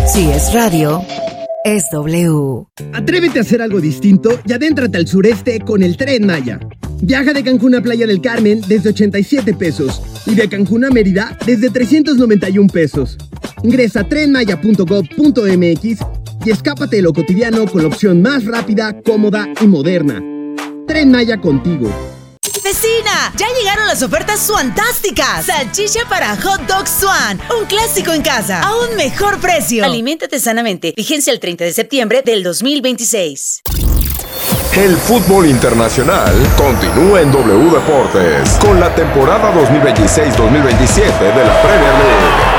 Si es radio, es W. Atrévete a hacer algo distinto y adéntrate al sureste con el Tren Maya. Viaja de Cancún a Playa del Carmen desde 87 pesos y de Cancún a Mérida desde 391 pesos. Ingresa a trenmaya.gov.mx y escápate de lo cotidiano con la opción más rápida, cómoda y moderna. Tren Maya contigo. ¡Vecina! ¡Ya llegaron las ofertas suantásticas! Salchicha para hot dog Swan, un clásico en casa, a un mejor precio. Aliméntate sanamente. Vigencia el 30 de septiembre del 2026. El fútbol internacional continúa en W Deportes con la temporada 2026-2027 de la Premier League.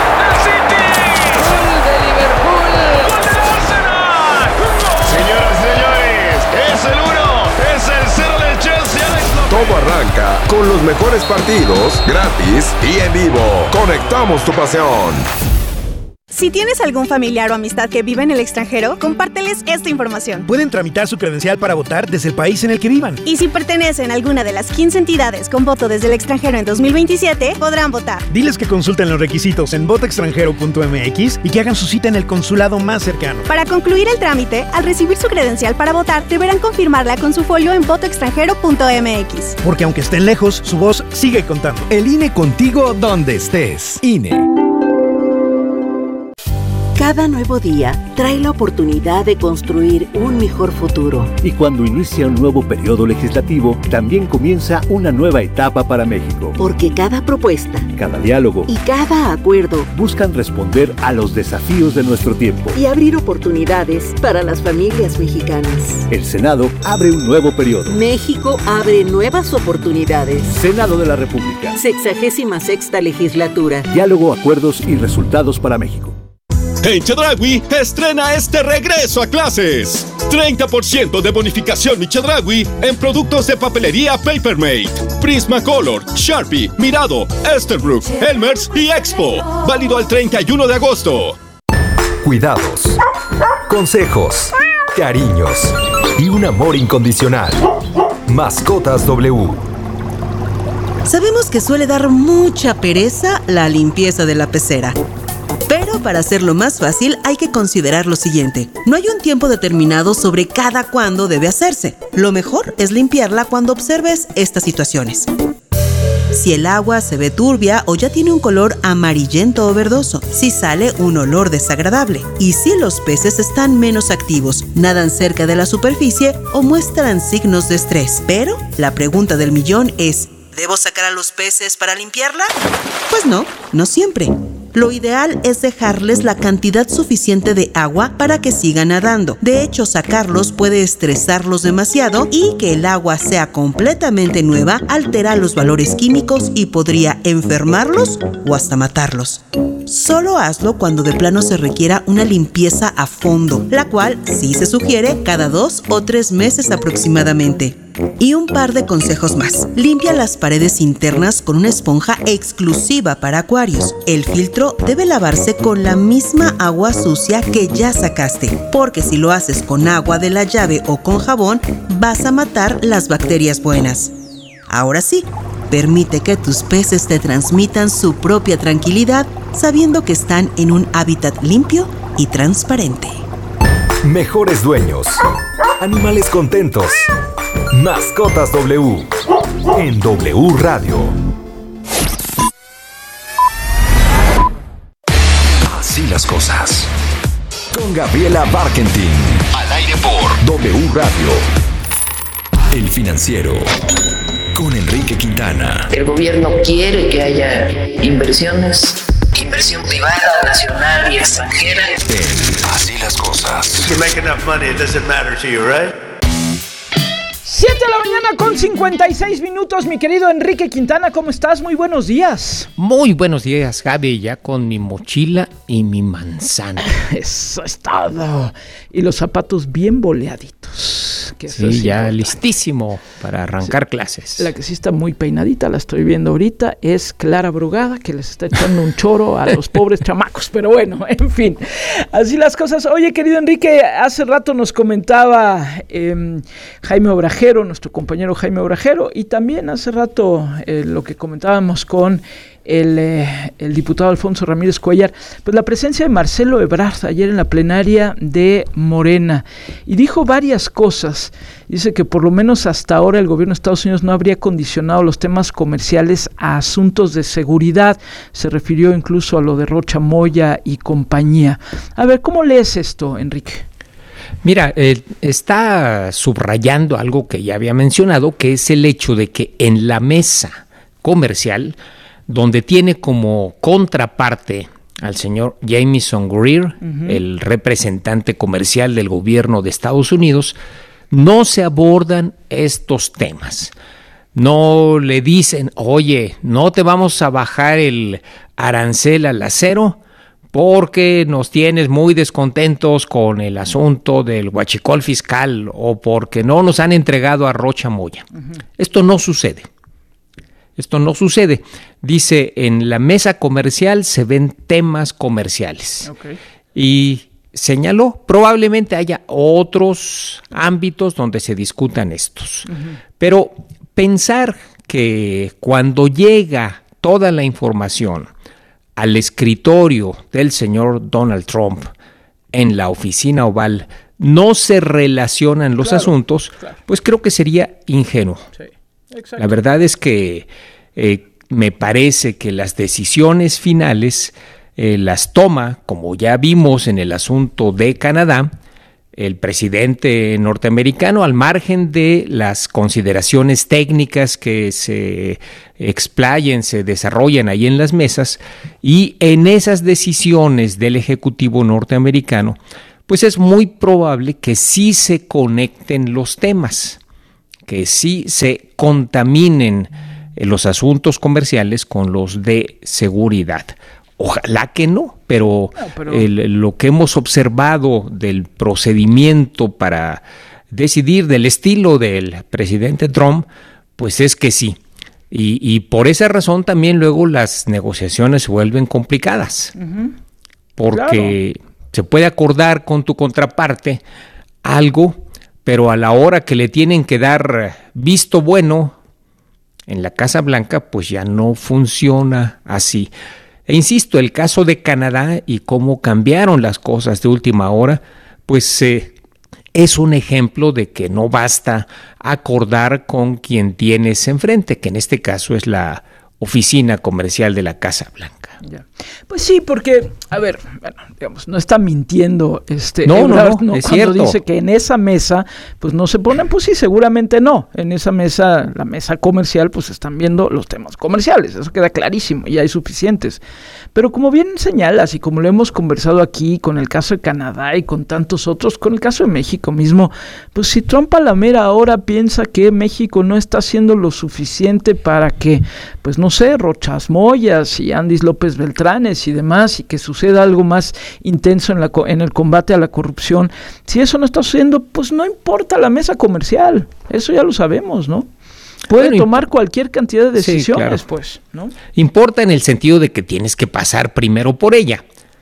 Todo arranca con los mejores partidos, gratis y en vivo. Conectamos tu pasión. Si tienes algún familiar o amistad que vive en el extranjero, compárteles esta información. Pueden tramitar su credencial para votar desde el país en el que vivan. Y si pertenecen a alguna de las 15 entidades con voto desde el extranjero en 2027, podrán votar. Diles que consulten los requisitos en votoextranjero.mx y que hagan su cita en el consulado más cercano. Para concluir el trámite, al recibir su credencial para votar, deberán confirmarla con su folio en votoextranjero.mx. Porque aunque estén lejos, su voz sigue contando. El INE contigo donde estés. INE. Cada nuevo día trae la oportunidad de construir un mejor futuro. Y cuando inicia un nuevo periodo legislativo, también comienza una nueva etapa para México. Porque cada propuesta, cada diálogo y cada acuerdo buscan responder a los desafíos de nuestro tiempo y abrir oportunidades para las familias mexicanas. El Senado abre un nuevo periodo. México abre nuevas oportunidades. Senado de la República. 66ª legislatura. Diálogo, acuerdos y resultados para México. En Chedraui estrena este regreso a clases. 30% de bonificación en Chedraui en productos de papelería Papermate, Prismacolor, Sharpie, Mirado, Esterbrook, Elmer's y Expo. Válido al 31 de agosto. Cuidados, consejos, cariños y un amor incondicional. Mascotas W. Sabemos que suele dar mucha pereza la limpieza de la pecera. Pero para hacerlo más fácil hay que considerar lo siguiente. No hay un tiempo determinado sobre cada cuándo debe hacerse. Lo mejor es limpiarla cuando observes estas situaciones. Si el agua se ve turbia o ya tiene un color amarillento o verdoso, si sale un olor desagradable y si los peces están menos activos, nadan cerca de la superficie o muestran signos de estrés. Pero la pregunta del millón es, ¿debo sacar a los peces para limpiarla? Pues no siempre. Lo ideal es dejarles la cantidad suficiente de agua para que sigan nadando. De hecho, sacarlos puede estresarlos demasiado y que el agua sea completamente nueva altera los valores químicos y podría enfermarlos o hasta matarlos. Solo hazlo cuando de plano se requiera una limpieza a fondo, la cual sí se sugiere cada 2 o 3 meses aproximadamente. Y un par de consejos más. Limpia las paredes internas con una esponja exclusiva para acuarios. El filtro debe lavarse con la misma agua sucia que ya sacaste, porque si lo haces con agua de la llave o con jabón, vas a matar las bacterias buenas. Ahora sí, permite que tus peces te transmitan su propia tranquilidad, sabiendo que están en un hábitat limpio y transparente. Mejores dueños. Animales contentos. Mascotas W. En W Radio. Así las cosas. Con Gabriela Barkentin. Al aire por W Radio. El Financiero. Con Enrique Quintana. El gobierno quiere que haya inversiones. Inversión privada, nacional y extranjera. Así las cosas. If you make enough money, it doesn't matter to you, right? 7 de la mañana con 56 minutos, mi querido Enrique Quintana, ¿cómo estás? Muy buenos días. Muy buenos días, Javi, ya con mi mochila y mi manzana. Eso es todo. Y los zapatos bien boleaditos. Que sí, ya importante. Listísimo para arrancar clases. La que sí está muy peinadita, la estoy viendo ahorita, es Clara Brugada, que les está echando un choro a los pobres chamacos. Pero bueno, en fin, así las cosas. Oye, querido Enrique, hace rato nos comentaba Jaime Obrajero, nuestro compañero Jaime Obrajero, y también hace rato lo que comentábamos con el diputado Alfonso Ramírez Cuellar, pues la presencia de Marcelo Ebrard ayer en la plenaria de Morena, y dijo varias cosas. Dice que por lo menos hasta ahora el gobierno de Estados Unidos no habría condicionado los temas comerciales a asuntos de seguridad. Se refirió incluso a lo de Rocha Moya y compañía. A ver, ¿cómo lees esto, Enrique? Mira, está subrayando algo que ya había mencionado, que es el hecho de que en la mesa comercial, donde tiene como contraparte al señor Jamieson Greer, el representante comercial del gobierno de Estados Unidos, no se abordan estos temas. No le dicen, oye, no te vamos a bajar el arancel al acero porque nos tienes muy descontentos con el asunto del huachicol fiscal o porque no nos han entregado a Rocha Moya. Esto no sucede. Esto no sucede. Dice, en la mesa comercial se ven temas comerciales. Y señaló, probablemente haya otros ámbitos donde se discutan estos. Pero pensar que cuando llega toda la información al escritorio del señor Donald Trump en la oficina oval, no se relacionan los asuntos, pues creo que sería ingenuo. La verdad es que me parece que las decisiones finales las toma, como ya vimos en el asunto de Canadá, el presidente norteamericano, al margen de las consideraciones técnicas que se explayen, se desarrollan ahí en las mesas, y en esas decisiones del Ejecutivo norteamericano, pues es muy probable que sí se conecten los temas, que sí se contaminen los asuntos comerciales con los de seguridad. Ojalá que no, pero lo que hemos observado del procedimiento para decidir del estilo del presidente Trump, pues es que sí. Y por esa razón también luego las negociaciones se vuelven complicadas, porque se puede acordar con tu contraparte algo, pero a la hora que le tienen que dar visto bueno en la Casa Blanca, pues ya no funciona así. E insisto, el caso de Canadá y cómo cambiaron las cosas de última hora, pues es un ejemplo de que no basta acordar con quien tienes enfrente, que en este caso es la oficina comercial de la Casa Blanca. Ya. Pues sí, porque, a ver, bueno, digamos, no está mintiendo No, Ebrard, es cuando cierto. dice que en esa mesa, pues no se ponen, pues sí, seguramente no. En esa mesa, la mesa comercial, pues están viendo los temas comerciales, eso queda clarísimo y hay suficientes. Pero como bien señalas y como lo hemos conversado aquí con el caso de Canadá y con tantos otros, con el caso de México mismo, pues si Trump a la mera hora piensa que México no está haciendo lo suficiente para que, pues no sé, Rochas Moyas y Andis López Beltranes y demás, y que suceda algo más intenso en el combate a la corrupción, si eso no está sucediendo, pues no importa la mesa comercial, eso ya lo sabemos, ¿no? Puede tomar cualquier cantidad de decisiones, claro. pues, ¿no? Importa en el sentido de que tienes que pasar primero por ella,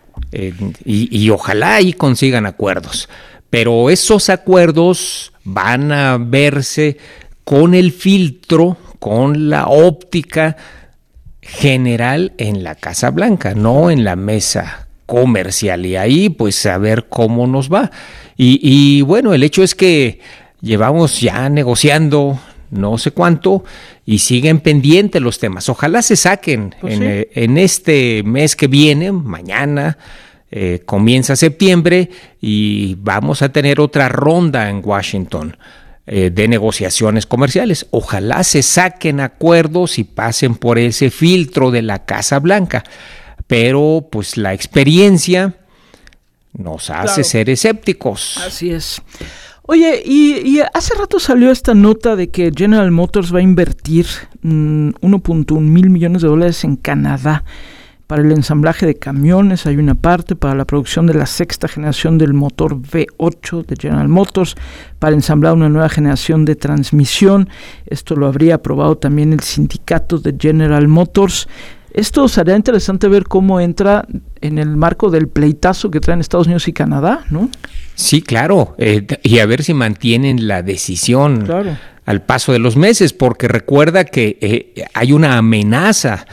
y ojalá ahí consigan acuerdos, pero esos acuerdos van a verse con el filtro, con la óptica general en la Casa Blanca, no en la mesa comercial, y ahí pues a ver cómo nos va. Y bueno, el hecho es que llevamos ya negociando no sé cuánto y siguen pendientes los temas. Ojalá se saquen pues en este mes que viene, mañana comienza septiembre y vamos a tener otra ronda en Washington de negociaciones comerciales. Ojalá se saquen acuerdos y pasen por ese filtro de la Casa Blanca, pero pues la experiencia nos hace ser escépticos. Así es. Oye, y hace rato salió esta nota de que General Motors va a invertir $1.1 mil millones en Canadá para el ensamblaje de camiones. Hay una parte para la producción de la sexta generación del motor V8 de General Motors, para ensamblar una nueva generación de transmisión. Esto lo habría aprobado también el sindicato de General Motors. Esto sería interesante ver cómo entra en el marco del pleitazo que traen Estados Unidos y Canadá, ¿no? Sí, claro, y a ver si mantienen la decisión al paso de los meses, porque recuerda que hay una amenaza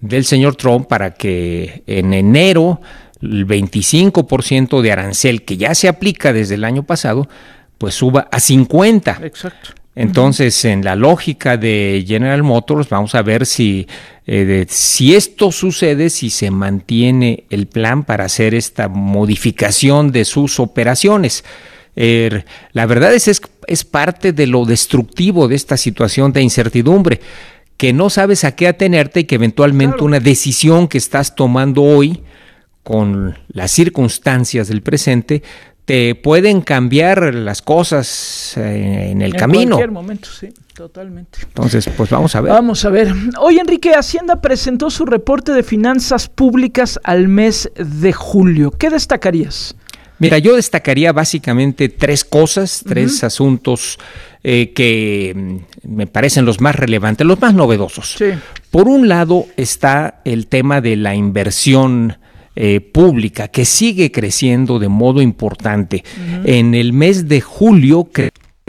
del señor Trump para que en enero el 25% de arancel que ya se aplica desde el año pasado, pues suba a 50%. Exacto. Entonces, en la lógica de General Motors, vamos a ver si esto sucede, si se mantiene el plan para hacer esta modificación de sus operaciones. La verdad es parte de lo destructivo de esta situación de incertidumbre, que no sabes a qué atenerte y que eventualmente una decisión que estás tomando hoy con las circunstancias del presente te pueden cambiar las cosas en el camino. En cualquier momento, sí, totalmente. Entonces, pues vamos a ver. Vamos a ver. Hoy, Enrique, Hacienda presentó su reporte de finanzas públicas al mes de julio. ¿Qué destacarías? Mira, yo destacaría básicamente tres cosas, tres asuntos que me parecen los más relevantes, los más novedosos. Sí. Por un lado está el tema de la inversión pública, que sigue creciendo de modo importante. En el mes de julio creció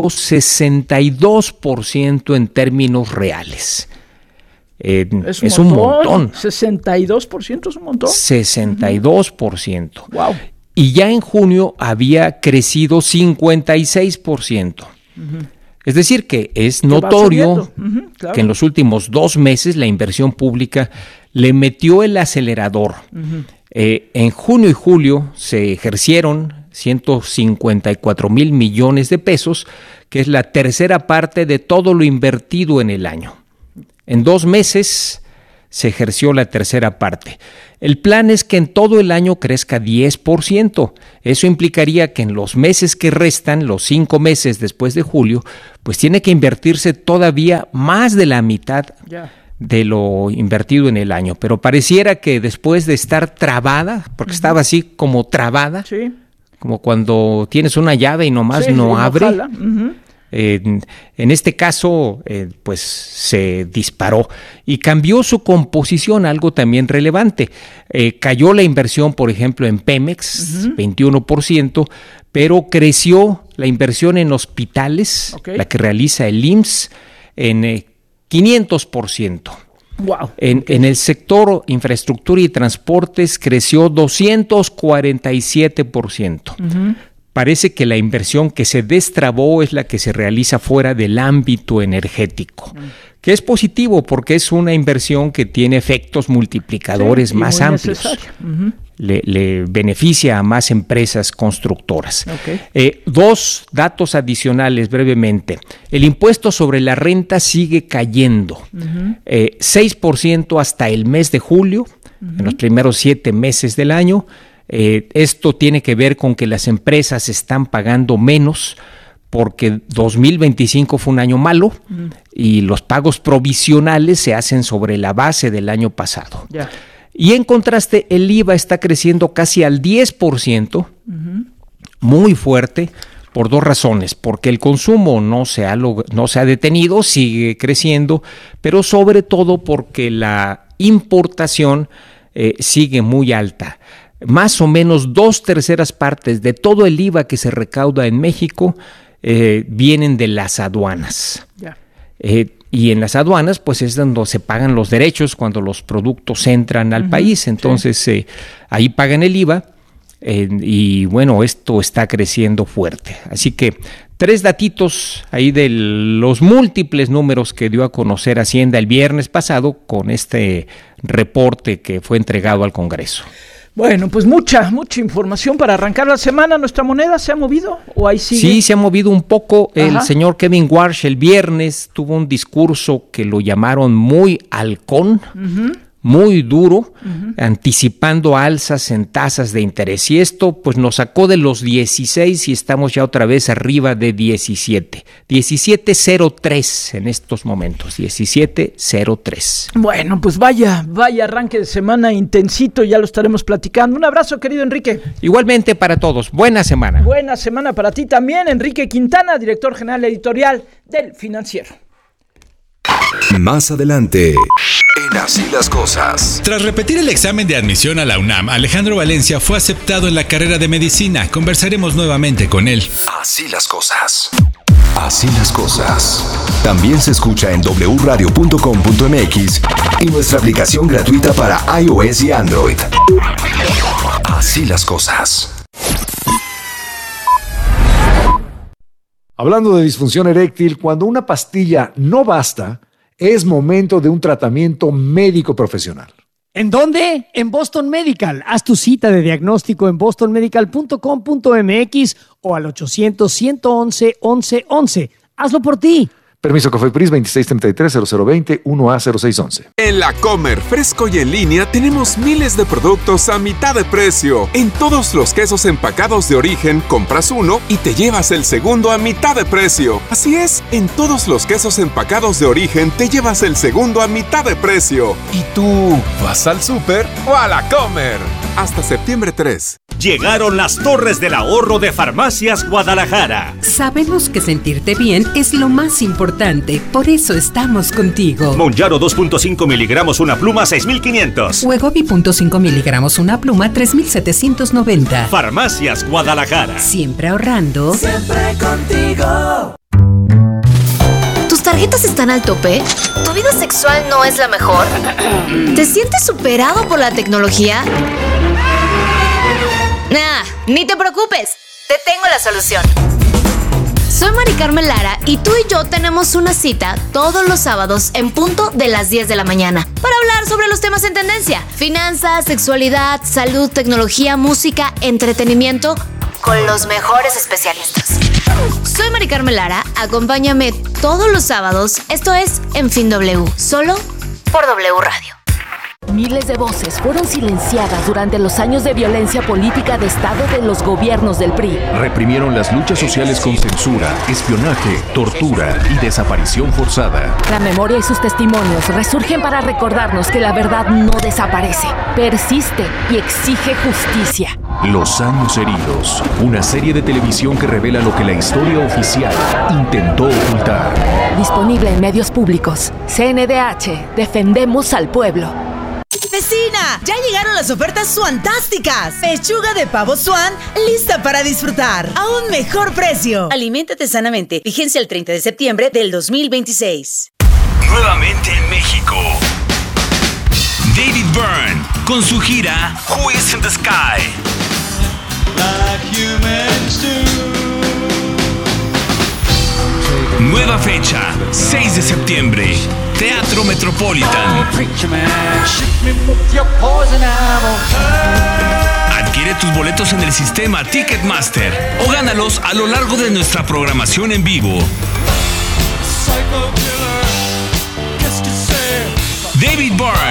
62% en términos reales. Es un montón. 62% es un montón. 62%. Wow. Y ya en junio había crecido 56%. Es decir, que es notorio que en los últimos 2 meses la inversión pública le metió el acelerador. En junio y julio se ejercieron 154 mil millones de pesos, que es la tercera parte de todo lo invertido en el año. En 2 meses se ejerció la tercera parte. El plan es que en todo el año crezca 10%. Eso implicaría que en los meses que restan, los 5 meses después de julio, pues tiene que invertirse todavía más de la mitad de lo invertido en el año. Pero pareciera que después de estar trabada, porque estaba así como trabada, como cuando tienes una llave y nomás no abre. En este caso, pues se disparó y cambió su composición, algo también relevante. Cayó la inversión, por ejemplo, en Pemex, 21%, pero creció la inversión en hospitales, la que realiza el IMSS, en 500%. Wow. En el sector infraestructura y transportes creció 247%. Parece que la inversión que se destrabó es la que se realiza fuera del ámbito energético, que es positivo porque es una inversión que tiene efectos multiplicadores más amplios. Le beneficia a más empresas constructoras. 2 datos adicionales brevemente. El impuesto sobre la renta sigue cayendo, 6% hasta el mes de julio, en los primeros 7 meses del año. Esto tiene que ver con que las empresas están pagando menos porque 2025 fue un año malo y los pagos provisionales se hacen sobre la base del año pasado. Y en contraste, el IVA está creciendo casi al 10%, muy fuerte, por 2 razones. Porque el consumo no se ha detenido, sigue creciendo, pero sobre todo porque la importación sigue muy alta. Más o menos 2/3 partes de todo el IVA que se recauda en México vienen de las aduanas. Y en las aduanas, pues es donde se pagan los derechos cuando los productos entran al país. Entonces, ahí pagan el IVA y bueno, esto está creciendo fuerte. Así que 3 datitos ahí de los múltiples números que dio a conocer Hacienda el viernes pasado con este reporte que fue entregado al Congreso. Bueno, pues mucha información para arrancar la semana. ¿Nuestra moneda se ha movido o ahí sigue? Sí, se ha movido un poco. El señor Kevin Warsh el viernes tuvo un discurso que lo llamaron muy halcón, muy duro, anticipando alzas en tasas de interés. Y esto pues nos sacó de los 16 y estamos ya otra vez arriba de 17. 17.03 en estos momentos, 17.03. Bueno, pues vaya arranque de semana intensito, ya lo estaremos platicando. Un abrazo, querido Enrique. Igualmente para todos, buena semana. Buena semana para ti también, Enrique Quintana, director general editorial del Financiero. Más adelante, en Así las Cosas. Tras repetir el examen de admisión a la UNAM, Alejandro Valencia fue aceptado en la carrera de medicina. Conversaremos nuevamente con él. Así las Cosas. Así las cosas. También se escucha en wradio.com.mx y nuestra aplicación gratuita para iOS y Android. Así las cosas. Hablando de disfunción eréctil, cuando una pastilla no basta, es momento de un tratamiento médico profesional. ¿En dónde? En Boston Medical. Haz tu cita de diagnóstico en bostonmedical.com.mx o al 800-111-1111. Hazlo por ti. Permiso COFEPRIS 2633-0020 1A0611. En La Comer, fresco y en línea, tenemos miles de productos a mitad de precio. En todos los quesos empacados de origen, compras uno y te llevas el segundo a mitad de precio. Así es, en todos los quesos empacados de origen, te llevas el segundo a mitad de precio. ¿Y tú vas al súper o a La Comer? Hasta septiembre 3. Llegaron las Torres del Ahorro de Farmacias Guadalajara. Sabemos que sentirte bien es lo más importante, por eso estamos contigo. Monjaro 2.5 miligramos una pluma 6,500. Wegovy 0.5 miligramos una pluma 3,790. Farmacias Guadalajara. Siempre ahorrando. Siempre contigo. ¿Tus tarjetas están al tope? ¿Tu vida sexual no es la mejor? ¿Te sientes superado por la tecnología? Nah, ni te preocupes, te tengo la solución. Soy Mari Carmen Lara y tú y yo tenemos una cita todos los sábados en punto de las 10 de la mañana para hablar sobre los temas en tendencia: finanzas, sexualidad, salud, tecnología, música, entretenimiento, con los mejores especialistas. Soy Mari Carmen Lara, acompáñame todos los sábados, esto es En Fin W, solo por W Radio. Miles de voces fueron silenciadas durante los años de violencia política de Estado de los gobiernos del PRI. Reprimieron las luchas sociales con censura, espionaje, tortura y desaparición forzada. La memoria y sus testimonios resurgen para recordarnos que la verdad no desaparece, persiste y exige justicia. Los años heridos, una serie de televisión que revela lo que la historia oficial intentó ocultar. Disponible en medios públicos. CNDH, defendemos al pueblo. ¡Vecina! ¡Ya llegaron las ofertas suantásticas! Pechuga de pavo Swan, lista para disfrutar a un mejor precio. Aliméntate sanamente. Vigencia el 30 de septiembre del 2026. Nuevamente en México. David Byrne con su gira Who is in the Sky. Nueva fecha, 6 de septiembre. Teatro Metropolitan. Adquiere tus boletos en el sistema Ticketmaster o gánalos a lo largo de nuestra programación en vivo. David Byrne,